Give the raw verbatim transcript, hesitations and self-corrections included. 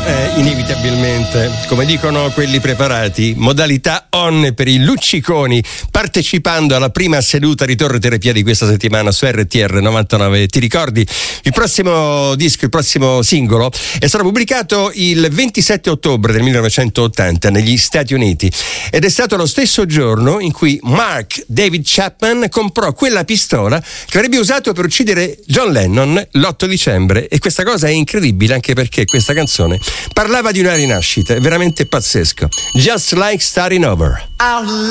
è inevitabilmente, come dicono quelli preparati, modalità on per i lucciconi, partecipando alla prima seduta di Torre Terapia di questa settimana su R T R novantanove. Ti ricordi? Il prossimo disco, il prossimo singolo è stato pubblicato il ventisette ottobre del millenovecentottanta negli Stati Uniti ed è stato lo stesso giorno in cui Mark David Chapman comprò quella pistola che avrebbe usato per uccidere John Lennon l'otto dicembre. E questa cosa è incredibile anche perché questa canzone parlava di una rinascita, è veramente pazzesco. Just like starting over.